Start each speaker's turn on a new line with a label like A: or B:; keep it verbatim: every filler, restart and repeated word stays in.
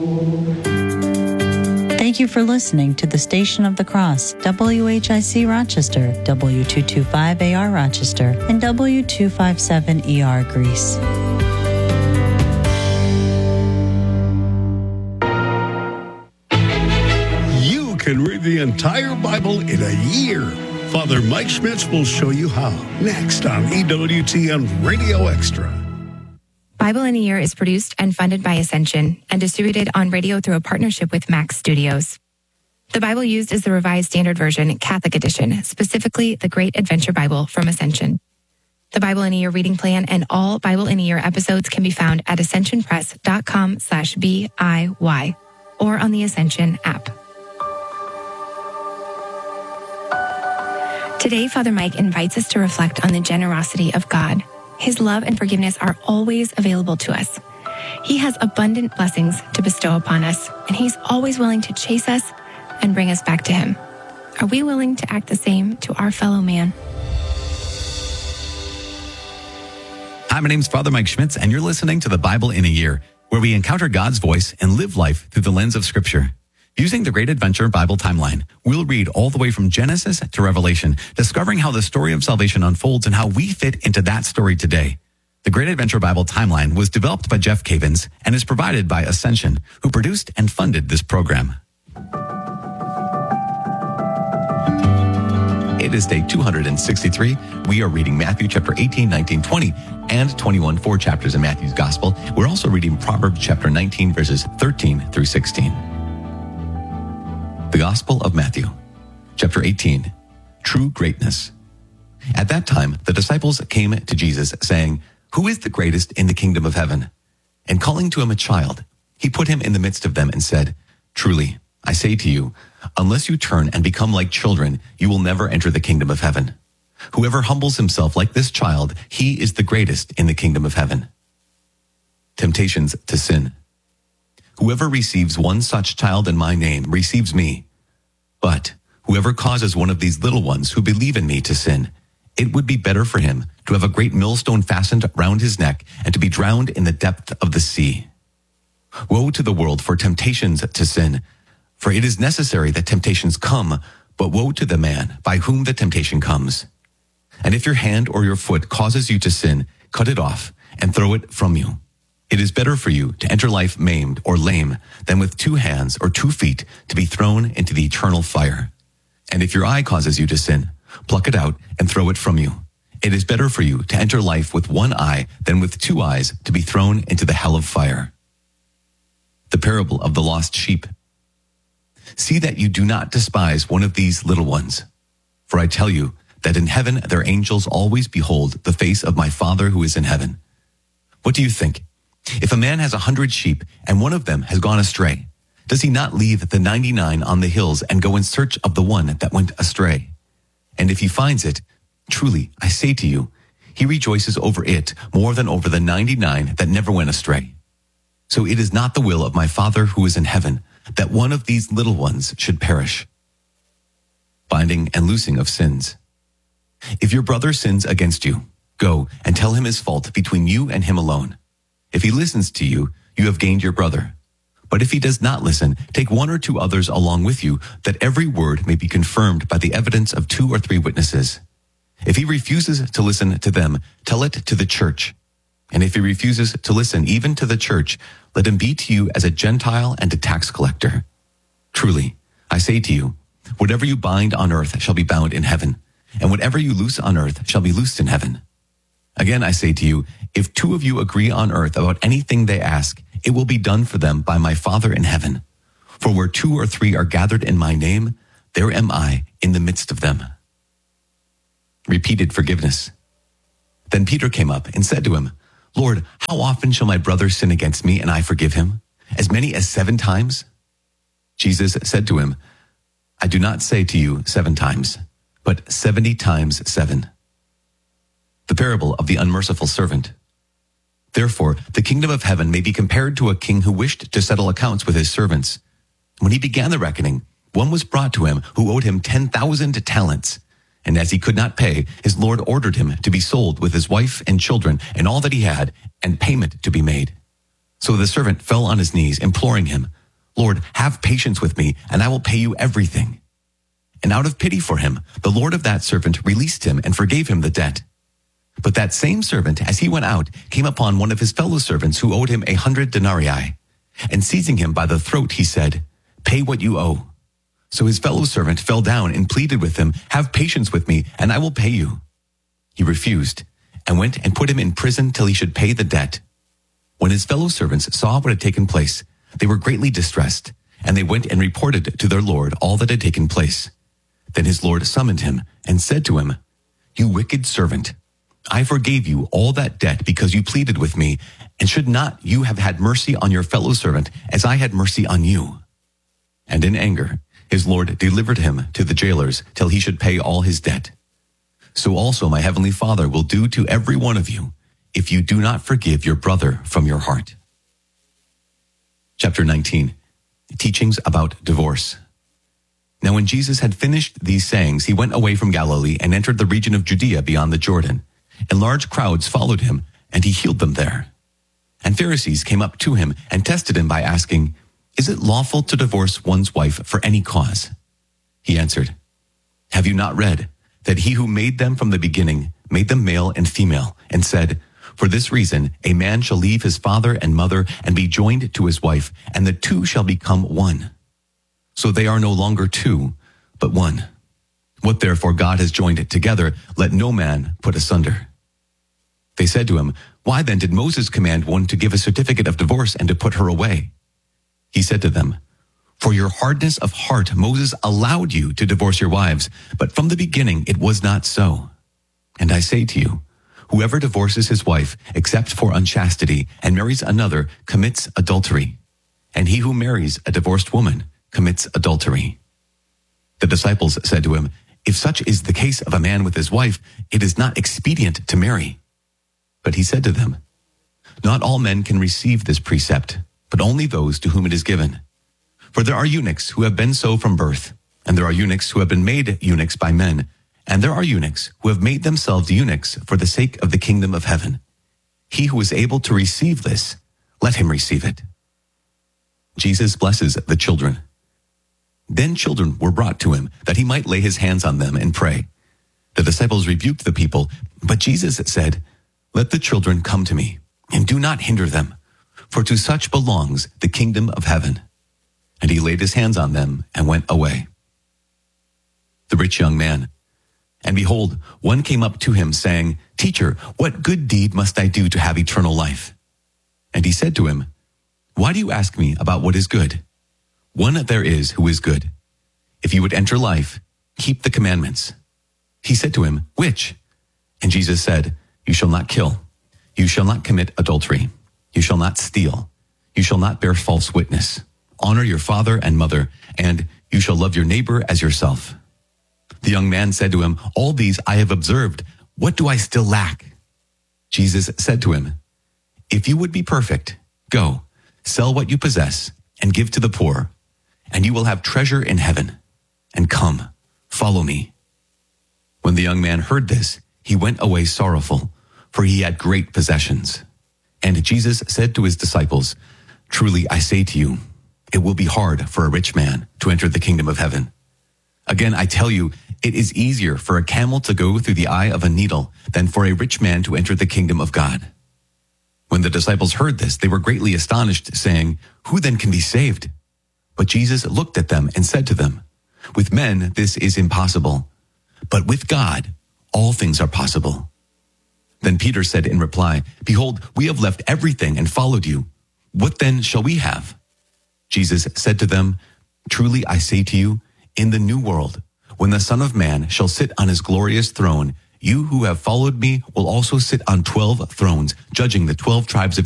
A: Thank you for listening to the Station of the Cross, W H I C Rochester, W two twenty-five A R Rochester, and W two fifty-seven E R Greece.
B: You can read the entire Bible in a year. Father Mike Schmitz will show you how. Next on E W T N Radio Extra.
C: Bible in a Year is produced and funded by Ascension and distributed on radio through a partnership with Max Studios. The Bible used is the Revised Standard Version, Catholic Edition, specifically the Great Adventure Bible from Ascension. The Bible in a Year reading plan and all Bible in a Year episodes can be found at ascensionpress.com slash B-I-Y or on the Ascension app. Today, Father Mike invites us to reflect on the generosity of God. His love and forgiveness are always available to us. He has abundant blessings to bestow upon us, and he's always willing to chase us and bring us back to him. Are we willing to act the same to our fellow man?
D: Hi, my name's Father Mike Schmitz, and you're listening to the Bible in a Year, where we encounter God's voice and live life through the lens of Scripture. Using the Great Adventure Bible timeline, we'll read all the way from Genesis to Revelation, discovering how the story of salvation unfolds and how we fit into that story today. The Great Adventure Bible timeline was developed by Jeff Cavins and is provided by Ascension, who produced and funded this program. It is day two hundred sixty-three. We are reading Matthew chapter eighteen, nineteen, twenty, and twenty-one, four chapters in Matthew's Gospel. We're also reading Proverbs chapter nineteen, verses thirteen through sixteen. The Gospel of Matthew, chapter eighteen, True Greatness. At that time, the disciples came to Jesus, saying, "Who is the greatest in the kingdom of heaven?" And calling to him a child, he put him in the midst of them and said, "Truly, I say to you, unless you turn and become like children, you will never enter the kingdom of heaven. Whoever humbles himself like this child, he is the greatest in the kingdom of heaven." Temptations to sin. Whoever receives one such child in my name receives me. But whoever causes one of these little ones who believe in me to sin, it would be better for him to have a great millstone fastened round his neck and to be drowned in the depth of the sea. Woe to the world for temptations to sin, for it is necessary that temptations come, but woe to the man by whom the temptation comes. And if your hand or your foot causes you to sin, cut it off and throw it from you. It is better for you to enter life maimed or lame than with two hands or two feet to be thrown into the eternal fire. And if your eye causes you to sin, pluck it out and throw it from you. It is better for you to enter life with one eye than with two eyes to be thrown into the hell of fire. The parable of the lost sheep. See that you do not despise one of these little ones. For I tell you that in heaven their angels always behold the face of my Father who is in heaven. What do you think? If a man has a hundred sheep and one of them has gone astray, does he not leave the ninety-nine on the hills and go in search of the one that went astray? And if he finds it, truly, I say to you, he rejoices over it more than over the ninety-nine that never went astray. So it is not the will of my Father who is in heaven that one of these little ones should perish. Binding and loosing of sins. If your brother sins against you, go and tell him his fault between you and him alone. If he listens to you, you have gained your brother. But if he does not listen, take one or two others along with you, that every word may be confirmed by the evidence of two or three witnesses. If he refuses to listen to them, tell it to the church. And if he refuses to listen even to the church, let him be to you as a Gentile and a tax collector. Truly, I say to you, whatever you bind on earth shall be bound in heaven, and whatever you loose on earth shall be loosed in heaven. Again, I say to you, if two of you agree on earth about anything they ask, it will be done for them by my Father in heaven. For where two or three are gathered in my name, there am I in the midst of them. Repeated forgiveness. Then Peter came up and said to him, Lord, how often shall my brother sin against me and I forgive him? As many as seven times? Jesus said to him, I do not say to you seven times, but seventy times seven. The parable of the unmerciful servant. Therefore, the kingdom of heaven may be compared to a king who wished to settle accounts with his servants. When he began the reckoning, one was brought to him who owed him ten thousand talents. And as he could not pay, his lord ordered him to be sold with his wife and children and all that he had, and payment to be made. So the servant fell on his knees, imploring him, Lord, have patience with me, and I will pay you everything. And out of pity for him, the Lord of that servant released him and forgave him the debt. But that same servant, as he went out, came upon one of his fellow servants who owed him a hundred denarii. And seizing him by the throat, he said, pay what you owe. So his fellow servant fell down and pleaded with him, have patience with me, and I will pay you. He refused, and went and put him in prison till he should pay the debt. When his fellow servants saw what had taken place, they were greatly distressed, and they went and reported to their lord all that had taken place. Then his lord summoned him, and said to him, you wicked servant, I forgave you all that debt because you pleaded with me, and should not you have had mercy on your fellow servant as I had mercy on you? And in anger, his lord delivered him to the jailers till he should pay all his debt. So also my heavenly Father will do to every one of you if you do not forgive your brother from your heart. Chapter nineteen, Teachings about Divorce. Now when Jesus had finished these sayings, he went away from Galilee and entered the region of Judea beyond the Jordan. And large crowds followed him, and he healed them there. And Pharisees came up to him and tested him by asking, is it lawful to divorce one's wife for any cause? He answered, have you not read that he who made them from the beginning made them male and female, and said, for this reason a man shall leave his father and mother and be joined to his wife, and the two shall become one. So they are no longer two, but one. What therefore God has joined together, let no man put asunder. They said to him, why then did Moses command one to give a certificate of divorce and to put her away? He said to them, for your hardness of heart Moses allowed you to divorce your wives, but from the beginning it was not so. And I say to you, whoever divorces his wife except for unchastity and marries another commits adultery, and he who marries a divorced woman commits adultery. The disciples said to him, if such is the case of a man with his wife, it is not expedient to marry. But he said to them, not all men can receive this precept, but only those to whom it is given. For there are eunuchs who have been so from birth, and there are eunuchs who have been made eunuchs by men, and there are eunuchs who have made themselves eunuchs for the sake of the kingdom of heaven. He who is able to receive this, let him receive it. Jesus blesses the children. Then children were brought to him, that he might lay his hands on them and pray. The disciples rebuked the people, but Jesus said, let the children come to me, and do not hinder them, for to such belongs the kingdom of heaven. And he laid his hands on them and went away. The rich young man. And behold, one came up to him, saying, Teacher, what good deed must I do to have eternal life? And he said to him, why do you ask me about what is good? One there is who is good. If you would enter life, keep the commandments. He said to him, which? And Jesus said, you shall not kill. You shall not commit adultery. You shall not steal. You shall not bear false witness. Honor your father and mother, and you shall love your neighbor as yourself. The young man said to him, all these I have observed. What do I still lack? Jesus said to him, if you would be perfect, go, sell what you possess, and give to the poor, and you will have treasure in heaven. And come, follow me. When the young man heard this, he went away sorrowful, for he had great possessions. And Jesus said to his disciples, truly I say to you, it will be hard for a rich man to enter the kingdom of heaven. Again, I tell you, it is easier for a camel to go through the eye of a needle than for a rich man to enter the kingdom of God. When the disciples heard this, they were greatly astonished, saying, who then can be saved? But Jesus looked at them and said to them, with men this is impossible, but with God all things are possible. Then Peter said in reply, behold, we have left everything and followed you. What then shall we have? Jesus said to them, truly I say to you, in the new world, when the Son of Man shall sit on his glorious throne, you who have followed me will also sit on twelve thrones, judging the twelve tribes of